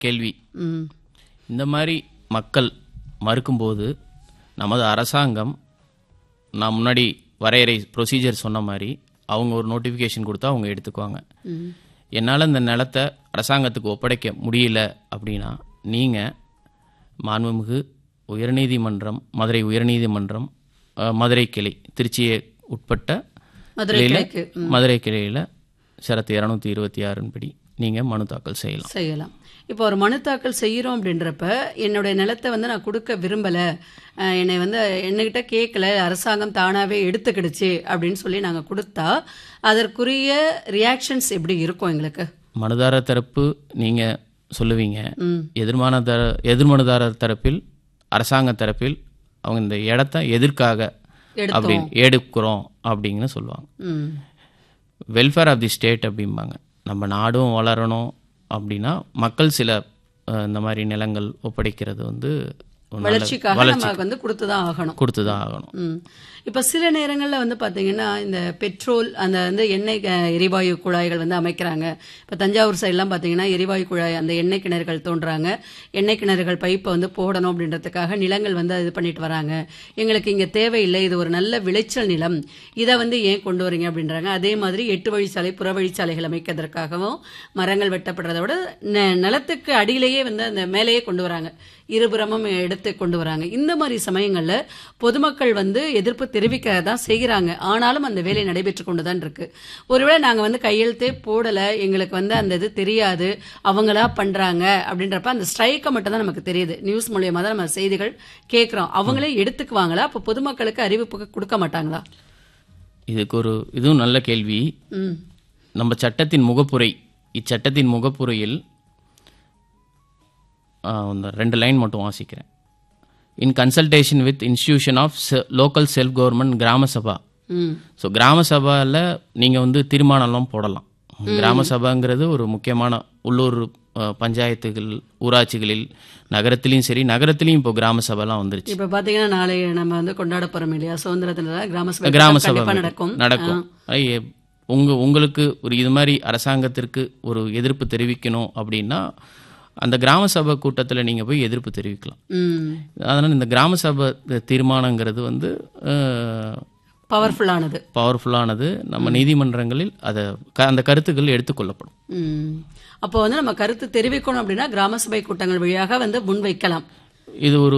கேள்வி. இந்த மாதிரி மக்கள் மறுக்கும்போது நமது அரசாங்கம், நான் முன்னாடி வரையறை ப்ரொசீஜர் சொன்ன மாதிரி, அவங்க ஒரு நோட்டிஃபிகேஷன் கொடுத்தா அவங்க எடுத்துக்குவாங்க. என்னால் இந்த நிலத்தை அரசாங்கத்துக்கு ஒப்படைக்க முடியல அப்படின்னா நீங்கள் மாண்புமிகு உயர்நீதிமன்றம், மதுரை உயர்நீதிமன்றம், மதுரை கிளை, திருச்சியை உட்பட்ட மதுரை கிளையில் ஷரத்து 226 படி நீங்கள் மனு தாக்கல் செய்யலாம். இப்போ ஒரு மனு தாக்கல் செய்கிறோம் அப்படின்றப்ப, என்னுடைய நிலத்தை வந்து நான் கொடுக்க விரும்பலை, என்னை வந்து என்னகிட்ட கேட்கல, அரசாங்கம் தானாகவே எடுத்துக்கிடுச்சு அப்படின்னு சொல்லி நாங்கள் கொடுத்தா அதற்குரிய ரியாக்ஷன்ஸ் எப்படி இருக்கும் எங்களுக்கு? மனுதாரர் தரப்பு நீங்கள் சொல்லுவீங்க, எதிர்மனுதாரர் தரப்பில், அரசாங்க தரப்பில் அவங்க இந்த இடத்த எதற்காக அப்படின்னு எடுக்கிறோம் அப்படின்னு சொல்லுவாங்க. வெல்ஃபேர் ஆஃப் தி ஸ்டேட் அப்படிம்பாங்க. நம்ம நாடும் வளரணும் அப்படின்னா மக்கள் சில இந்த மாதிரி நிலங்கள் ஒப்படைக்கிறது வந்து வளர்ச்சிக்காக நம்ம வந்து கொடுத்துதான் ஆகணும். இப்ப சில நேரங்கள்ல வந்து பாத்தீங்கன்னா இந்த பெட்ரோல், அந்த வந்து எண்ணெய் எரிவாயு குழாய்கள் வந்து அமைக்கிறாங்க. இப்ப தஞ்சாவூர் சைட்லாம் பாத்தீங்கன்னா எரிவாயு குழாய், அந்த எண்ணெய் கிணறுகள் தோன்றாங்க. எண்ணெய் கிணறுகள் பைப்பை வந்து போடணும் அப்படின்றதுக்காக நிலங்கள் வந்து இது பண்ணிட்டு வராங்க. எங்களுக்கு இங்க தேவையில்லை, இது ஒரு நல்ல விளைச்சல் நிலம், இதை வந்து ஏன் கொண்டு வரீங்க அப்படின்றாங்க. அதே மாதிரி 8 வழிச்சாலை, புற வழிச்சாலைகள் அமைக்கிறதுக்காகவும் மரங்கள் வெட்டப்படுறத விட நிலத்துக்கு அடியிலேயே வந்து அந்த மேலேயே கொண்டு வராங்க, இருபுறமும் எடுத்து கொண்டு வராங்க. இந்த மாதிரி சமயங்கள்ல பொதுமக்கள் வந்து எதிர்ப்பு தெரிவிக்க தான் செய்கிறாங்க. ஆனாலும் அந்த வேலை நடைபெற்று கொண்டுதான் இருக்கு. ஒருவேளை நாங்க வந்து கையெழுத்தே போடல, எங்களுக்கு வந்து அந்த இது தெரியாது, அவங்களா பண்றாங்க அப்படின்றப்ப அந்த ஸ்ட்ரைக்கை மட்டும் தான் நமக்கு தெரியுது. நியூஸ் மூலியமா தான் நம்ம செய்திகள் கேட்கிறோம். அவங்களே எடுத்துக்குவாங்களா? அப்ப பொதுமக்களுக்கு அறிவிப்பு கொடுக்க மாட்டாங்களா? இதுக்கு ஒரு இதுவும் நல்ல கேள்வி. நம்ம சட்டத்தின் முகப்புரை, இச்சட்டத்தின் முகப்புரையில் 2 லைன் மட்டும் வாசிக்கிறேன். இன் consultation with institution of local self government கிராம சபா. ஸோ கிராம சபாவில் நீங்கள் வந்து தீர்மானம்லாம் போடலாம். கிராம சபாங்கிறது ஒரு முக்கியமான உள்ளூர் பஞ்சாயத்துகள், ஊராட்சிகளில், நகரத்திலையும் சரி, நகரத்திலையும் இப்போ கிராம சபாலாம் வந்துருச்சு. இப்போ பார்த்தீங்கன்னா நாளை நம்ம வந்து கொண்டாட போகிறோம் இல்லையா, சுதந்திரத்தினால கிராம சபா நடக்கும். உங்களுக்கு ஒரு இது மாதிரி அரசாங்கத்திற்கு ஒரு எதிர்ப்பு தெரிவிக்கணும் அப்படின்னா அந்த கிராம சபை கூட்டத்தில் நீங்கள் போய் எதிர்ப்பு தெரிவிக்கலாம். அதனால் இந்த கிராம சபை தீர்மானங்கிறது வந்து பவர்ஃபுல்லானது. நம்ம நீதிமன்றங்களில் அந்த கருத்துக்கள் எடுத்துக்கொள்ளப்படும். அப்போ வந்து நம்ம கருத்து தெரிவிக்கணும் அப்படின்னா கிராம சபை கூட்டங்கள் வழியாக வந்து முன்வைக்கலாம். இது ஒரு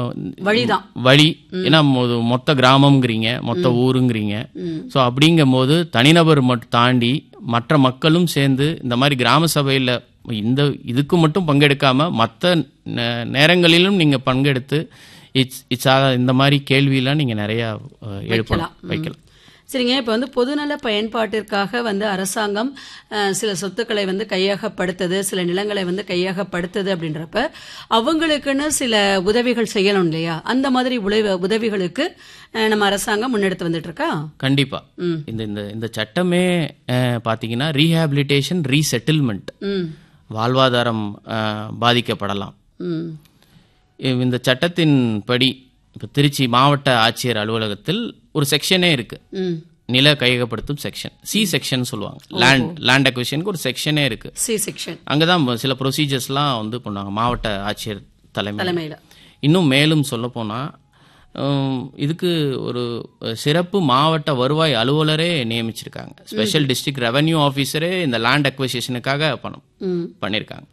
வழி. ஏன்னா மொத்த கிராமம்ங்கிறீங்க, மொத்த ஊருங்கிறீங்க. ஸோ அப்படிங்கும் போது தனிநபர் மட்டும் தாண்டி மற்ற மக்களும் சேர்ந்து இந்த மாதிரி கிராம சபையில் இதுக்கு மட்டும் பங்கெடுக்காம மற்ற நேரங்களிலும் நீங்க பங்கெடுத்து இந்த மாதிரி கேள்வியெல்லாம் நீங்க நிறைய எழுப்பலாம், வைக்கலாம். சரிங்க. இப்போ வந்து பொதுநல பயன்பாட்டிற்காக வந்து அரசாங்கம் சில சொத்துக்களை வந்து கையகப்படுத்துது, சில நிலங்களை வந்து கையகப்படுத்துது அப்படின்றப்ப அவங்களுக்குன்னு சில உதவிகள் செய்யணும் இல்லையா? அந்த மாதிரி உதவிகளுக்கு நம்ம அரசாங்கம் முன்னெடுத்து வந்துட்டு இருக்கா? கண்டிப்பா. இந்த சட்டமே பாத்தீங்கன்னா ரீஹாபிலிட்டேஷன், ரீசெட்டில்மெண்ட், வாழ்வாதாரம் பாதிக்கப்படலாம். இந்த சட்டத்தின் படி இப்போ திருச்சி மாவட்ட ஆட்சியர் அலுவலகத்தில் ஒரு செக்ஷனே இருக்கு, நில கையகப்படுத்தும் செக்ஷன், சி செக்ஷன் சொல்லுவாங்க. லேண்ட் அக்விசிஷனுக்கு ஒரு செக்ஷனே இருக்கு, சி செக்ஷன். அங்கதான் சில ப்ரொசீஜர்ஸ்லாம் வந்து பண்ணுவாங்க மாவட்ட ஆட்சியர் தலைமையில். இன்னும் மேலும் சொல்ல போனா இதுக்கு ஒரு சிறப்பு மாவட்ட வருவாய் அலுவலரே நியமிச்சிருக்காங்க. ஸ்பெஷல் டிஸ்ட்ரிக்ட் ரெவென்யூ ஆஃபீஸரே இந்த லேண்ட் அக்விசிஷனுக்காக பண்ணிருக்காங்க.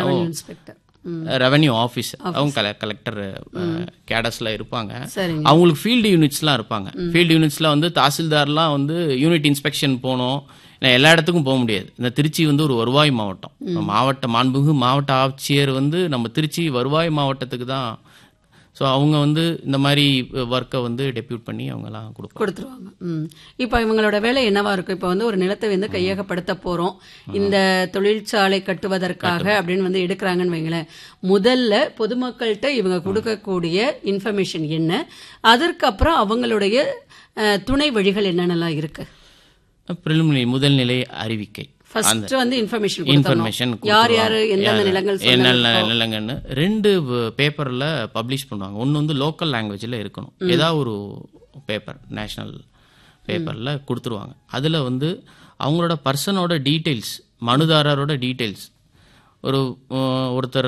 ரெவென்யூ ஆஃபீஸர் அவங்க கலெக்டர் கேடஸ்ல இருப்பாங்க. அவங்களுக்கு ஃபீல்டு யூனிட்ஸ்லாம் இருப்பாங்க. ஃபீல்டு யூனிட்ஸ்ல வந்து தாசில்தார்லாம் வந்து யூனிட் இன்ஸ்பெக்ஷன் போனோம், எல்லா இடத்துக்கும் போக முடியாது. இந்த திருச்சி வந்து ஒரு வருவாய் மாவட்டம், மாண்புமிகு மாவட்ட ஆட்சியர் வந்து நம்ம திருச்சி வருவாய் மாவட்டத்துக்கு தான். ஸோ அவங்க வந்து இந்த மாதிரி ஒர்க்கை வந்து டெபியூட் பண்ணி அவங்கலாம் கொடுத்துருவாங்க. இப்போ இவங்களோட வேலை என்னவா இருக்கும்? இப்போ வந்து ஒரு நிலத்தை வந்து கையகப்படுத்த போறோம், இந்த தொழிற்சாலை கட்டுவதற்காக அப்படின்னு வந்து எடுக்கிறாங்கன்னு வைங்களேன். முதல்ல பொதுமக்கள்கிட்ட இவங்க கொடுக்கக்கூடிய இன்ஃபர்மேஷன் என்ன, அதற்கப்புறம் அவங்களுடைய துணை வழிகள் என்னென்னலாம் இருக்கு? பிரிலிமினரி முதல்நிலை அறிவிக்கை, ஃபர்ஸ்ட் வந்து இன்ஃபர்மேஷன் யார் யார் எந்தெந்த நிலங்கள்னு 2 பேப்பர்ல பப்ளிஷ் பண்ணுவாங்க. ஒன்னு வந்து லோக்கல் லாங்குவேஜ்ல இருக்கணும், ஏதாவது ஒரு பேப்பர் நேஷனல் பேப்பர்ல கொடுத்துருவாங்க. அதுல வந்து அவங்களோட பர்சனோட டீடைல்ஸ், மனுதாரரோட டீடைல்ஸ், ஒருத்தர்